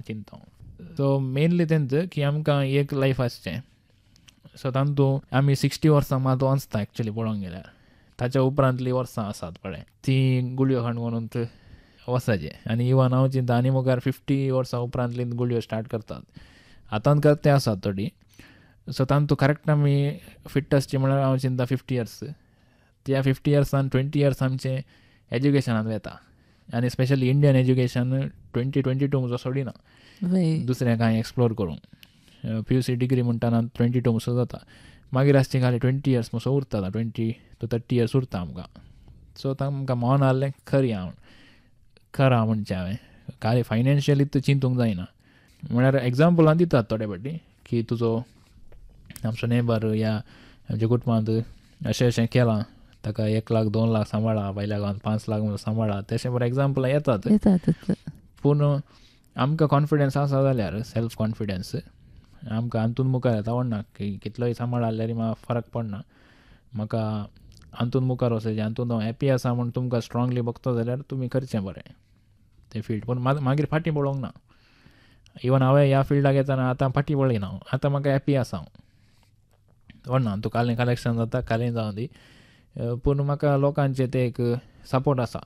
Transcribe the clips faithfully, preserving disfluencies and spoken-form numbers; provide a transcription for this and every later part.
चिंता. So mainly तेंचं की आमकां एक लायफ आसचें. सो तातूंत आमी सिक्स्टी वर्सां मात वचता एक्चुली पळोवंक गेल्यार. ताच्या उपरांतली वर्सां आसात पळय ती गुळयो खाण म्हणून वसाचे. आनी इवन हांव चिंता आनी मुखार फिफ्टी वर्सां उपरांतली गुळयो स्टार्ट करतात. आतां करते आसात थोडी. सो तातूंत करेक्ट आमी फिट आसची म्हळ्यार हांव चिंता फिफ्टी इयर्स. त्या फिफ्टी इयर्सान ट्वेंटी इयर्स आमचें एज्युकेशनांत वता. आनी specially Indian education twenty twenty two म्हजो सोडिना दुसरें कांय एक्सप्लोर करूंक. P you see degree म्हणटाना twenty two म्हजो जाता. मागीर आसची खाली ट्वेंटी इयर्स म्हजो उरता. ट्वेंटी टू थर्टी इयर्स उरता आमकां. सो तांकां मोन आहलें खरी हांव खरा म्हणचें हांवें खाली फायनान्शियली तर चिंतूंक जायना. म्हळ्यार एग्जाम्पलां दितात थोडे फाटी की तुजो आमचो नेबर या आमच्या कुटुंबांत अशें अशें केलां, ताका एक लाख दोन लाख सांबाळा, भायल्या गांवांत पांच लाख म्हणून सांबाळा, तशें बरें एग्जाम्पलां येतात. पूण आमकां कॉन्फिडन्स आसा जाल्यार सेल्फ कॉन्फिडन्स आमकां हातून मुखार येता आवडना की कितलोय सांबाळल्यार म्हाका फरक पडना. म्हाका हातून मुखार वचचें, हातून हांव हॅप्पी आसा म्हूण तुमकां स्ट्रॉंगली बगता जाल्यार तुमी करचें बरें तें फील्ड. पूण मागीर फाटीं पळोवंक ना. इवन हांवें ह्या फिल्डाक येताना आतां फाटीं पळयना हांव. आतां म्हाका हॅप्पी आसा हांव. व्हरना तूं कालें कलेक्शन जाता कालें जावं दी. पूण म्हाका लोकांचे ते एक सपोर्ट आसा.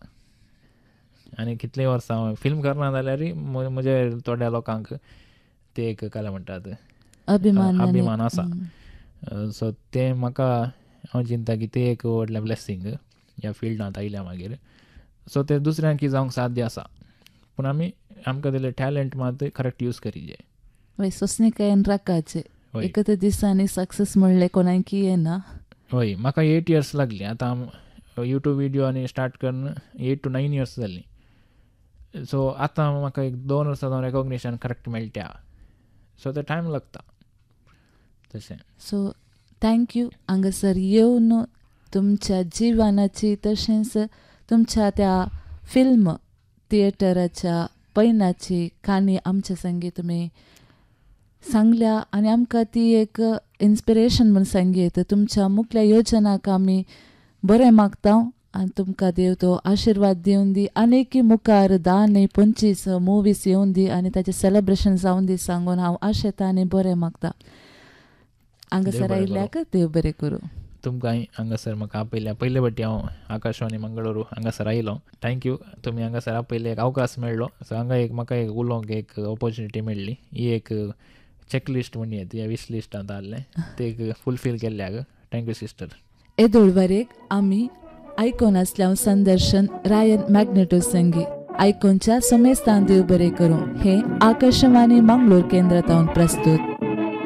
आनी कितलीं वर्सां हांव फिल्म करना जाल्यारूय म्हजे थोड्या लोकांक ते एक काय म्हणटात अभिमान अभिमान आसा. सो तें म्हाका हांव चिंता की ते एक व्हडलें ब्लेसिंग ह्या फिल्डांत आयल्या मागीर. सो ते दुसऱ्यांक जावंक साध्य आसा. पूण आमी आमकां दिलें टॅलंट मात करेक्ट यूज करीचे. वय सोसणीकायेन राखचे. एकच दिसांनी सक्सेस म्हणलें कोणाकी येना. हय म्हाका एट इयर्स लागली. आतां यूट्यूब विडियो आनी स्टार्ट करून एट टू नायन इयर्स जालीं. सो आतां म्हाका एक दोन वर्सां जावन रेकॉग्निशन करेक्ट मेळटा. सो ते टायम लागता तशें. सो थँक्यू हांगासर येवन तुमच्या जिवनाची तशेंच तुमच्या त्या फिल्म थिएटराच्या पैनाची काणी आमच्या संगी तुमी सांगल्या आनी आमकां ती एक इन्स्पिरेशन म्हूण सांगीत. तुमच्या मुखल्या योजनाक आमी बरें मागता आनी तुमकां देव तो आशिर्वाद दिवन दी. आनीक मुखार धा न्ही पंचवीस मुवीज येवन दी आनी ताचें सेलेब्रेशन जावन दी सांगून हांव आशेता आनी बरें मागता. हांगासर आयिल्ल्याक देव बरें करूं. तुमकां हांगासर म्हाका आपयल्या पयले फावटी हांव आकाशवाणी मंगळूरू हांगासर आयलो. थँक्यू. तुमी हांगासर आपयले एक अवकाश मेळ्ळो. सो हांगा एक म्हाका एक उलोवंक एक ऑपॉर्च्युनिटी मेळ्ळी. ही एक चॅकलिस्ट म्हणून येता ह्या वीस लिस्टांत आहलें ते एक फुलफील केल्ल्याक थँक्यू सिस्टर. येदोळवारेक आमी आयकोन आसल्या संदर्शन रायन मॅग्नेटो संगी आयकोनच्या समेस्तान देव बरें करूं. हे आकाशवाणी मंगळूर केंद्रांत प्रस्तुत.